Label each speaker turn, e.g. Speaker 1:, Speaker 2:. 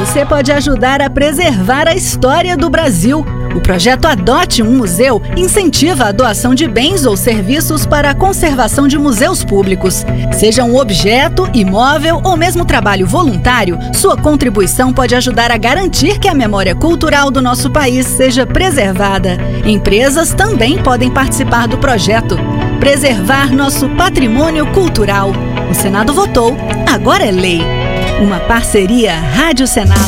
Speaker 1: você pode ajudar a preservar a história do Brasil. O projeto Adote um Museu incentiva a doação de bens ou serviços para a conservação de museus públicos. Seja um objeto, imóvel ou mesmo trabalho voluntário, sua contribuição pode ajudar a garantir que a memória cultural do nosso país seja preservada. Empresas também podem participar do projeto. Preservar nosso patrimônio cultural. O Senado votou, agora é lei. Uma parceria Rádio Senado.